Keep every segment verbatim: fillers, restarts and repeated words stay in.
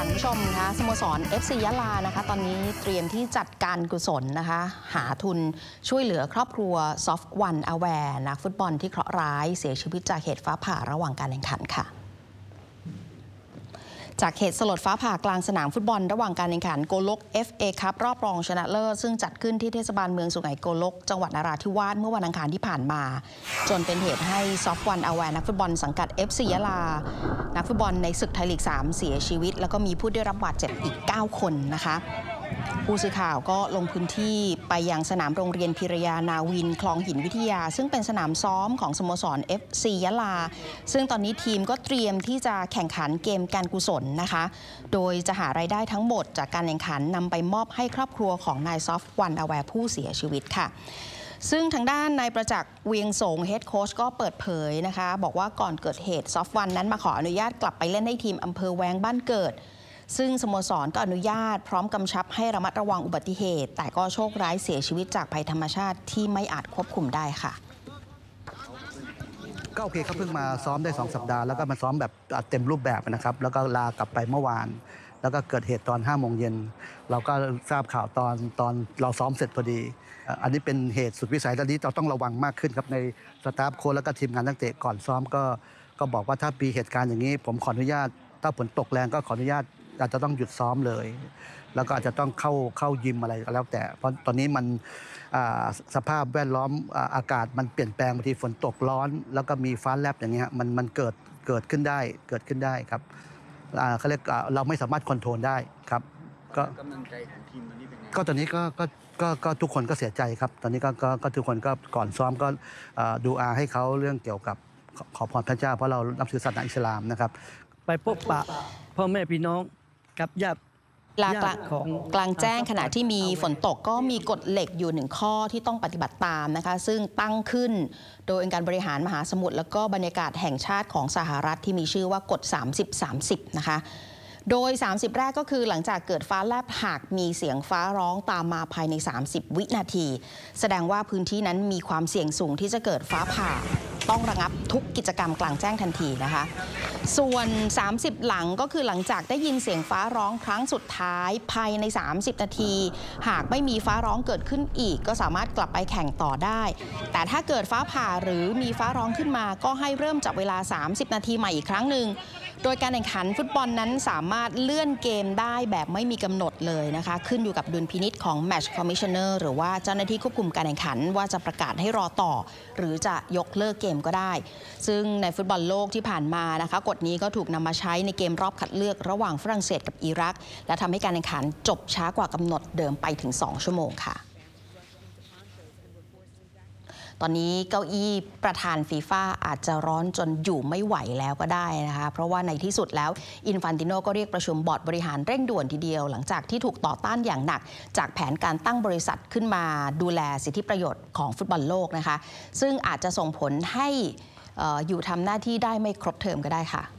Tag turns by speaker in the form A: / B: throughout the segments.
A: คุณผู้ชมคะสโมสร เอฟ ซี ยะลานะคะตอนนี้เตรียมที่จัดการกุศลนะคะหาทุนช่วยเหลือครอบครัวซอฟวันอแวร์นักฟุตบอลที่เคราะห์ร้ายเสียชีวิตจากเหตุฟ้าผ่าระหว่างการแข่งขันค่ะจากเหตุสลดฟ้าผ่ากลางสนามฟุตบอลระหว่างการแข่งขันโกลก เอฟ เอ คัพรอบรองชนะเลิศซึ่งจัดขึ้นที่เทศบาลเมืองสุไหงโกลกจังหวัดนราธิวาสเมื่อวันอังคารที่ผ่านมาจนเป็นเหตุให้ซอฟวันอแวร์นักฟุตบอลสังกัด เอฟ ซี ยะลานักฟุตบอลในศึกไทยลีกสามเสียชีวิตแล้วก็มีผู้ได้รับบาดเจ็บอีกเก้าคนนะคะผู้สื่อข่าวก็ลงพื้นที่ไปยังสนามโรงเรียนพิรยานาวินคลองหินวิทยาซึ่งเป็นสนามซ้อมของสโมสร เอฟ ซี ยะลาซึ่งตอนนี้ทีมก็เตรียมที่จะแข่งขันเกมการกุศลนะคะโดยจะหารายได้ทั้งหมดจากการแข่งขันนำไปมอบให้ครอบครัวของนายซอฟวันอแวร์ผู้เสียชีวิตค่ะซึ่งทางด้านนายประจักษ์เวียงสงเฮดโค้ชก็เปิดเผยนะคะบอกว่าก่อนเกิดเหตุซอฟวันนั้นมาขออนุญาตกลับไปเล่นให้ทีมอำเภอแวงบ้านเกิดซึ่งสโมสรก็อนุญาตพร้อมกำชับให้ระมัดระวังอุบัติเหตุแต่ก็โชคร้ายเสียชีวิตจากภัยธรรมชาติที่ไม่อาจควบคุมได้ค่ะ
B: ก็โอเคเขาเพิ่งมาซ้อมได้สองสัปดาห์แล้วก็มาซ้อมแบบเต็มรูปแบบนะครับแล้วก็ลากลับไปเมื่อวานแล้วก็เกิดเหตุตอนห้าโมงเย็นเราก็ทราบข่าวตอนตอนเราซ้อมเสร็จพอดีอันนี้เป็นเหตุสุดวิสัยตอนนี้เราต้องระวังมากขึ้นครับในสตาฟโค้ชแล้วก็ทีมงานนักเตะก่อนซ้อมก็ก็บอกว่าถ้ามีเหตุการณ์อย่างนี้ผมขออนุญาตถ้าฝนตกแรงก็ขออนุญาตอาจจะต้องหยุดซ้อมเลยแล้วก็อาจจะต้องเข้าเข้ายิมอะไรก็แล้วแต่เพราะตอนนี้มันสภาพแวดล้อมอากาศมันเปลี่ยนแปลงบางทีฝนตกร้อนแล้วก็มีฟ้าแลบอย่างเงี้ยมันมันเกิดเกิดขึ้นได้เกิดขึ้นได้ครับเขาเรียกเราไม่สามารถคอนโทรลได้ครับก็กำลังใจของทีมตอนนี้เป็นไงก็ตอนนี้ก็ก็ก็ก็ทุกคนก็เสียใจครับตอนนี้ก็ก็ก็ทุกคนก็ก่อนซ้อมก็ดูอาให้เขาเรื่องเกี่ยวกับขอพรพระเจ้าเพราะเรานับถือศาสนาอิสลามนะครับ
C: ไปพบปะพ่อแม่พี่น้องกับญาติ
A: ลากกลางแจ้งขณะที่มีฝนตกก็มีกฎเหล็กอยู่หนึ่งข้อที่ต้องปฏิบัติตามนะคะซึ่งตั้งขึ้นโดยองค์การบริหารมหาสมุทรแล้วก็บรรยากาศแห่งชาติของสหรัฐที่มีชื่อว่ากฎสามสิบ สามสิบนะคะโดยสามสิบแรกก็คือหลังจากเกิดฟ้าแลบหากมีเสียงฟ้าร้องตามมาภายในสามสิบวินาทีแสดงว่าพื้นที่นั้นมีความเสี่ยงสูงที่จะเกิดฟ้าผ่าต้องระงับทุกกิจกรรมกลางแจ้งทันทีนะคะส่วนสามสิบหลังก็คือหลังจากได้ยินเสียงฟ้าร้องครั้งสุดท้ายภายในสามสิบนาทีหากไม่มีฟ้าร้องเกิดขึ้นอีกก็สามารถกลับไปแข่งต่อได้แต่ถ้าเกิดฟ้าผ่าหรือมีฟ้าร้องขึ้นมาก็ให้เริ่มจับเวลาสามสิบนาทีใหม่อีกครั้งหนึ่งโดยการแข่งขันฟุตบอลนั้นสามารถเลื่อนเกมได้แบบไม่มีกำหนดเลยนะคะขึ้นอยู่กับดุลพินิจของแมตช์คอมมิชชันเนอร์หรือว่าเจ้าหน้าที่ควบคุมการแข่งขันว่าจะประกาศให้รอต่อหรือจะยกเลิกเกมก็ได้ซึ่งในฟุตบอลโลกที่ผ่านมานะคะกฎนี้ก็ถูกนำมาใช้ในเกมรอบคัดเลือกระหว่างฝรั่งเศสกับอิรักและทำให้การแข่งขันจบช้ากว่ากำหนดเดิมไปถึงสองชั่วโมงค่ะตอนนี้เก้าอี้ประธานฟีฟ่าอาจจะร้อนจนอยู่ไม่ไหวแล้วก็ได้นะคะเพราะว่าในที่สุดแล้วอินฟันติโนก็เรียกประชุมบอร์ดบริหารเร่งด่วนทีเดียวหลังจากที่ถูกต่อต้านอย่างหนักจากแผนการตั้งบริษัทขึ้นมาดูแลสิทธิประโยชน์ของฟุตบอลโลกนะคะซึ่งอาจจะส่งผลให้อยู่ทำหน้าที่ได้ไม่ครบเทอมก็ได้ค่ะ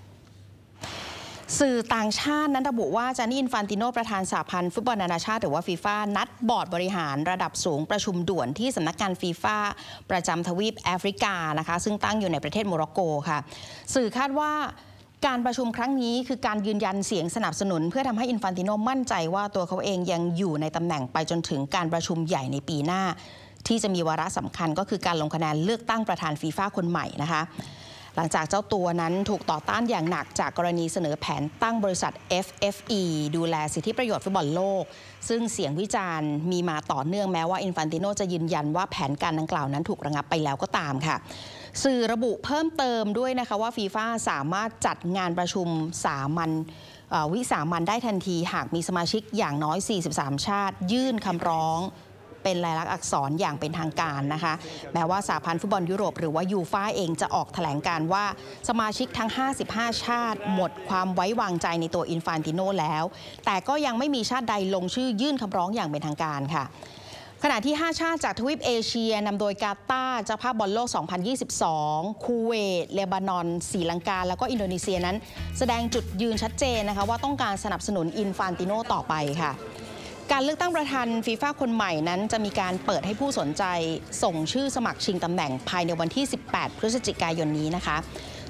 A: สื่อต่างชาตินั้นระบุว่าจานี่อินฟันติโนประธานสหพันธ์ฟุตบอลนานาชาติหรือว่าฟีฟ่านัดบอร์ดบริหารระดับสูงประชุมด่วนที่สำนักงานฟีฟ่าประจำทวีปแอฟริกานะคะซึ่งตั้งอยู่ในประเทศโมร็อกโกค่ะสื่อคาดว่าการประชุมครั้งนี้คือการยืนยันเสียงสนับสนุนเพื่อทำให้อินฟันติโนมั่นใจว่าตัวเขาเองยังอยู่ในตำแหน่งไปจนถึงการประชุมใหญ่ในปีหน้าที่จะมีวาระสำคัญก็คือการลงคะแนนเลือกตั้งประธานฟีฟ่าคนใหม่นะคะหลังจากเจ้าตัวนั้นถูกต่อต้านอย่างหนักจากกรณีเสนอแผนตั้งบริษัท เอฟ เอฟ อี ดูแลสิทธิประโยชน์ฟุตบอลโลกซึ่งเสียงวิจารณ์มีมาต่อเนื่องแม้ว่าอินฟันติโนจะยืนยันว่าแผนการดังกล่าวนั้นถูกระงับไปแล้วก็ตามค่ะสื่อระบุเพิ่มเติมด้วยนะคะว่าฟีฟ่าสามารถจัดงานประชุมสามัญวิสามัญได้ทันทีหากมีสมาชิกอย่างน้อยสี่สิบสามชาติยื่นคำร้องเป็นลายลักษณ์อักษรอย่างเป็นทางการนะคะแม้ว่าสหพันธ์ฟุตบอลยุโรปหรือว่ายูฟ่าเองจะออกแถลงการว่าสมาชิกทั้งห้าสิบห้าชาติหมดความไว้วางใจในตัวอินฟันติโนแล้วแต่ก็ยังไม่มีชาติใดลงชื่อยื่นคำร้องอย่างเป็นทางการค่ะขณะที่ห้าชาติจากทวีปเอเชียนำโดยกาตาร์เจ้าภาพบอลโลกสองพันยี่สิบสองคูเวตเลบานอนศรีลังกาแล้วก็อินโดนีเซียนั้นแสดงจุดยืนชัดเจนนะคะว่าต้องการสนับสนุนอินฟันติโนต่อไปค่ะการเลือกตั้งประธานฟีฟ่าคนใหม่นั้นจะมีการเปิดให้ผู้สนใจส่งชื่อสมัครชิงตำแหน่งภายในวันที่สิบแปดพฤศจิกายนนี้นะคะ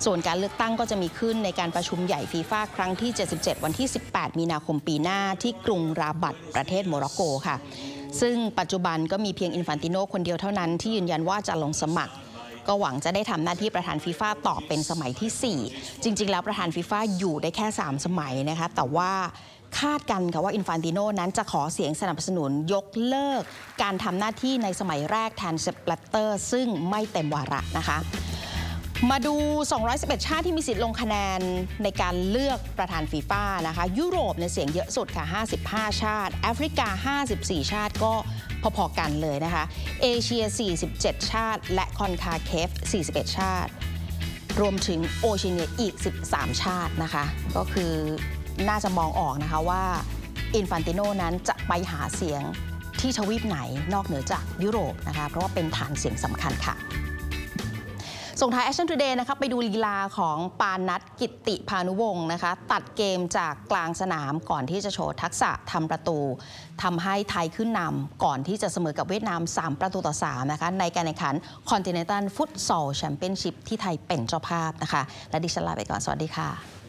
A: ส่วนการเลือกตั้งก็จะมีขึ้นในการประชุมใหญ่ฟีฟ่าครั้งที่ เจ็ดสิบเจ็ด วันที่ สิบแปด มีนาคมปีหน้าที่กรุงราบัตประเทศโมร็อกโกค่ะซึ่งปัจจุบันก็มีเพียงอินฟันติโนคนเดียวเท่านั้นที่ยืนยันว่าจะลงสมัครก็หวังจะได้ทำหน้าที่ประธานฟีฟ่าต่อเป็นสมัยที่สี่จริงๆแล้วประธานฟีฟ่าอยู่ได้แค่สามสมัยนะคะแต่ว่าคาดกันค่ะว่าอินฟันติโนนั้นจะขอเสียงสนับสนุนยกเลิกการทำหน้าที่ในสมัยแรกแทนเซปแบลตเตอร์ซึ่งไม่เต็มวาระนะคะมาดูสองร้อยสิบเอ็ดชาติที่มีสิทธิ์ลงคะแนนในการเลือกประธานฟีฟ่านะคะยุโรปในเสียงเยอะสุดค่ะห้าสิบห้าชาติแอฟริกาห้าสิบสี่ชาติก็พอๆกันเลยนะคะเอเชียสี่สิบเจ็ดชาติและคอนคาเคฟสี่สิบเอ็ดชาติรวมถึงโอเชียเนียอีกสิบสามชาตินะคะก็คือน่าจะมองออกนะคะว่าอินฟันติโนนั้นจะไปหาเสียงที่ทวีปไหนนอกเหนือจากยุโรปนะคะเพราะว่าเป็นฐานเสียงสำคัญค่ะส่งท้าย Action Today นะคะไปดูลีลาของปานัทกิตติพานุวงศ์นะคะตัดเกมจากกลางสนามก่อนที่จะโชว์ทักษะทำประตูทำให้ไทยขึ้นนำก่อนที่จะเสมอกับเวียดนามสามประตูต่อสามนะคะในการแข่งขัน Continental Futsal Championship ที่ไทยเป็นเจ้าภาพนะคะและดิฉันลาไปก่อนสวัสดีค่ะ